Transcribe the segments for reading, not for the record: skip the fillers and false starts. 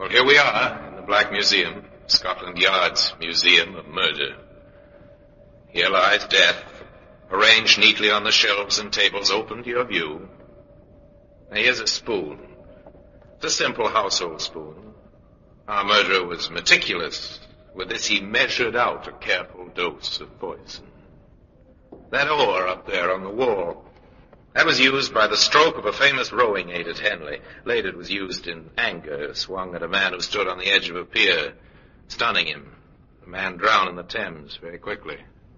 here we are in the Black Museum, Scotland Yard's Museum of Murder. Here lies death, arranged neatly on the shelves and tables open to your view. Now, here's a spoon. It's a simple household spoon. Our murderer was meticulous. With this, he measured out a careful dose of poison. That oar up there on the wall, that was used by the stroke of a famous rowing aid at Henley. Later it was used in anger, swung at a man who stood on the edge of a pier, stunning him. The man drowned in the Thames very quickly.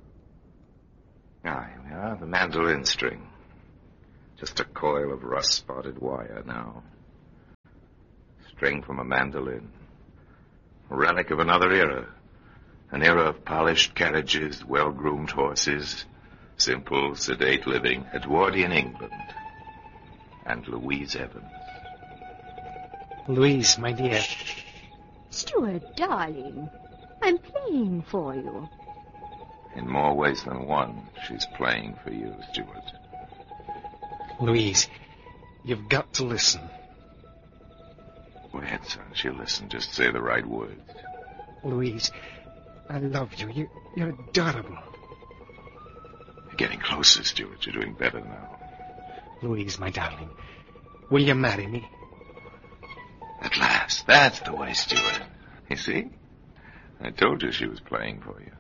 Ah, here we are, the mandolin string. Just a coil of rust-spotted wire now. String from a mandolin. A relic of another era. An era of polished carriages, well-groomed horses, simple, sedate living, Edwardian England. And Louise Evans. Louise, my dear. Stuart, darling, I'm playing for you. In more ways than one, she's playing for you, Stuart. Louise, you've got to listen. Go ahead, son. She'll listen. Just say the right words. Louise, I love you. You're adorable. You're getting closer, Stuart. You're doing better now. Louise, my darling, will you marry me? At last. That's the way, Stuart. You see? I told you she was playing for you.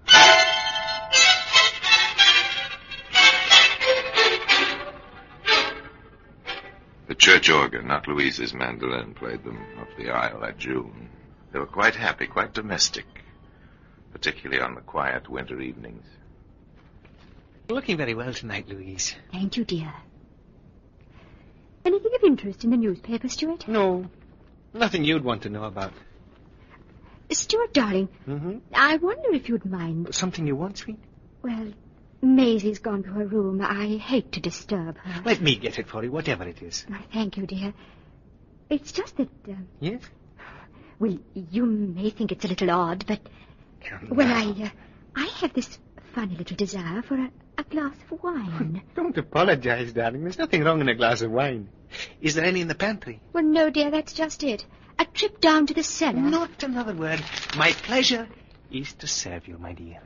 The church organ, not Louise's mandolin, played them up the aisle that June. They were quite happy, quite domestic, particularly on the quiet winter evenings. You're looking very well tonight, Louise. Thank you, dear. Anything of interest in the newspaper, Stuart? No, nothing you'd want to know about. Stuart, darling, Mm-hmm. I wonder if you'd mind... Something you want, sweet? Well, Maisie's gone to her room. I hate to disturb her. Let me get it for you, whatever it is. Thank you, dear. It's just that... Yes? Well, you may think it's a little odd, but... Come Well, now. I have this funny little desire for a glass of wine. Don't apologize, darling. There's nothing wrong in a glass of wine. Is there any in the pantry? Well, no, dear, that's just it. A trip down to the cellar. Not another word. My pleasure is to serve you, my dear.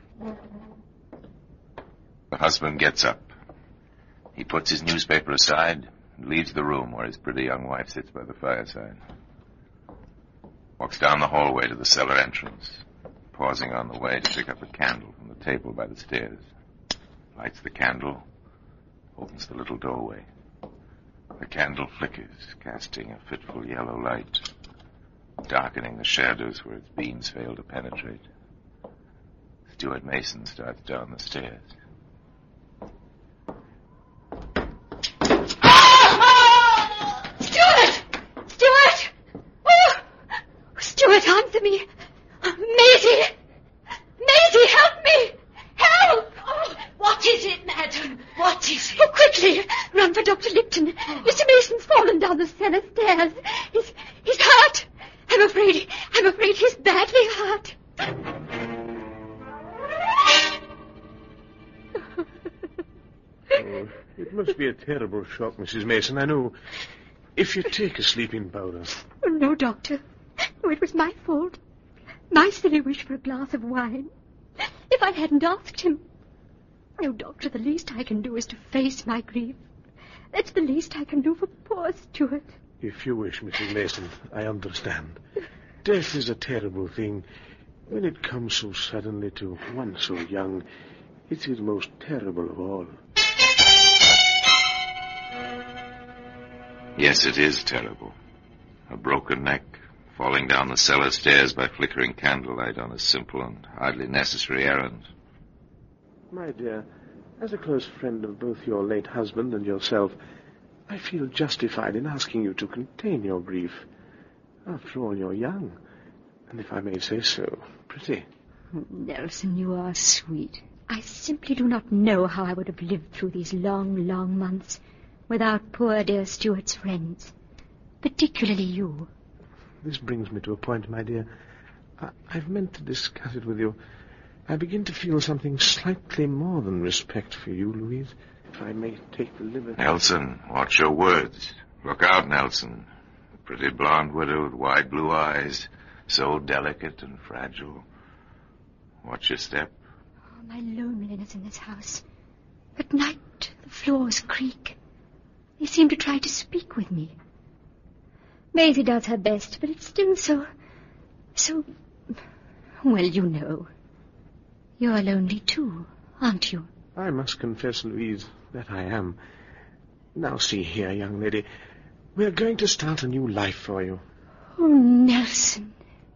The husband gets up. He puts his newspaper aside and leaves the room where his pretty young wife sits by the fireside. Walks down the hallway to the cellar entrance, pausing on the way to pick up a candle from the table by the stairs. Lights the candle, opens the little doorway. The candle flickers, casting a fitful yellow light, darkening the shadows where its beams fail to penetrate. Stuart Mason starts down the stairs. Stuart! Oh! Stuart, answer me! Maisie! Maisie, help me! Help! Oh, what is it, madam? What is it? Oh, quickly! Run for Dr. Lipton. Mr. Mason's fallen down the cellar stairs. He's hurt. I'm afraid he's badly hurt. Oh, it must be a terrible shock, Mrs. Mason, I know. If you take a sleeping powder... Oh, no, Doctor. Oh, it was my fault. My silly wish for a glass of wine. If I hadn't asked him... Oh, Doctor, the least I can do is to face my grief. That's the least I can do for poor Stuart. If you wish, Mrs. Mason, I understand. Death is a terrible thing. When it comes so suddenly to one so young, it's the most terrible of all. Yes, it is terrible. A broken neck, falling down the cellar stairs by flickering candlelight on a simple and hardly necessary errand. My dear, as a close friend of both your late husband and yourself, I feel justified in asking you to contain your grief. After all, you're young, and if I may say so, pretty. Nelson, you are sweet. I simply do not know how I would have lived through these long, long months without poor dear Stuart's friends, particularly you. This brings me to a point, my dear. I've meant to discuss it with you. I begin to feel something slightly more than respect for you, Louise, if I may take the liberty... Nelson, watch your words. Look out, Nelson. pretty blonde widow with wide blue eyes, so delicate and fragile. Watch your step. Oh, my loneliness in this house. At night, the floors creak. They seem to try to speak with me. Maisie does her best, but it's still so... Well, you know. You're lonely too, aren't you? I must confess, Louise, that I am. Now see here, young lady. We're going to start a new life for you. Oh, Nelson.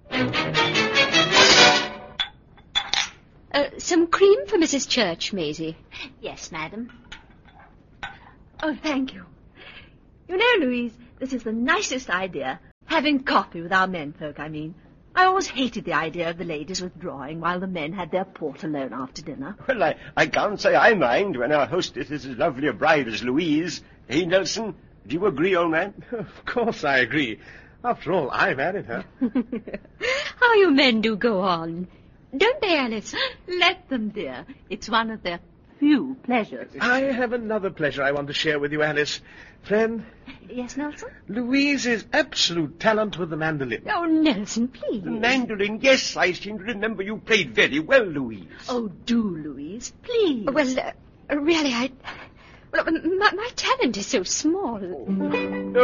Some cream for Mrs. Church, Maisie. Yes, madam. Oh, thank you. You know, Louise, this is the nicest idea. Having coffee with our menfolk, I mean. I always hated the idea of the ladies withdrawing while the men had their port alone after dinner. Well, I can't say I mind when our hostess is as lovely a bride as Louise. Hey, Nelson, do you agree, old man? Of course I agree. After all, I married her. How you men do go on. Don't they, Alice? Let them, dear. It's one of their few pleasures. I have another pleasure I want to share with you, Alice. Friend, Yes, Nelson? Louise is absolute talent with the mandolin. Oh, Nelson, please. The mandolin, yes, I seem to remember you played very well, Louise. Oh, do, Louise, please. Well, really, my talent is so small.